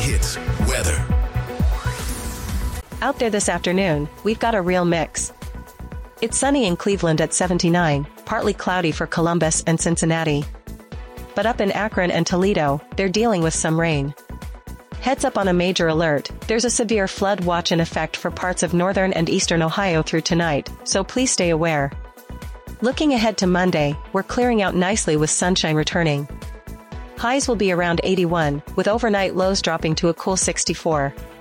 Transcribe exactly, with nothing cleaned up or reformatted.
Hits weather. Out there this afternoon, we've got a real mix. It's sunny in Cleveland at seventy-nine, partly cloudy for Columbus and Cincinnati. But up in Akron and Toledo, they're dealing with some rain. Heads up on a major alert, there's a severe flood watch in effect for parts of northern and eastern Ohio through tonight, so please stay aware. Looking ahead to Monday, we're clearing out nicely with sunshine returning. Highs will be around eighty-one, with overnight lows dropping to a cool sixty-four.